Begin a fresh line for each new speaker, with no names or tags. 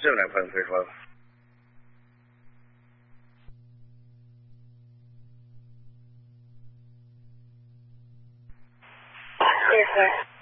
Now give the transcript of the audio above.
是不是朋友推说的？
谢谢。